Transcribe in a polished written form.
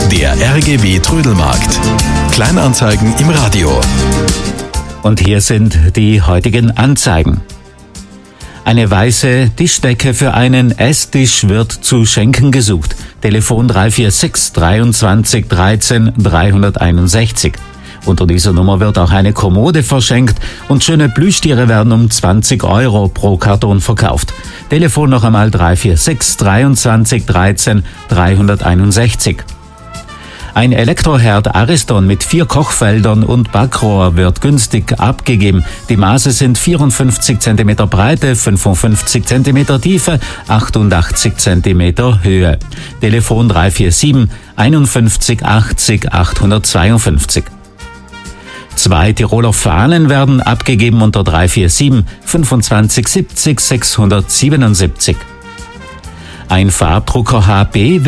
Der RGB Trödelmarkt. Kleinanzeigen im Radio. Und hier sind die heutigen Anzeigen. Eine weiße Tischdecke für einen Esstisch wird zu schenken gesucht. Telefon 346 23 13 361. Unter dieser Nummer wird auch eine Kommode verschenkt und schöne Plüschtiere werden um 20 € pro Karton verkauft. Telefon noch einmal 346 23 13 361. Ein Elektroherd Ariston mit 4 Kochfeldern und Backrohr wird günstig abgegeben. Die Maße sind 54 cm Breite, 55 cm Tiefe, 88 cm Höhe. Telefon 347 51 80 852. 2 Tiroler Fahnen werden abgegeben unter 347 25 70 677. Ein Farbdrucker HB